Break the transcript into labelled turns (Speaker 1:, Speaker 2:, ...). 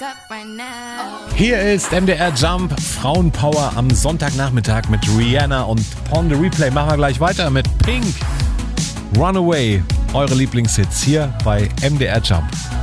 Speaker 1: Hier ist MDR Jump, Frauenpower am Sonntagnachmittag mit Rihanna und Pon the Replay. Machen wir gleich weiter mit Pink, Runaway, eure Lieblingshits hier bei MDR Jump.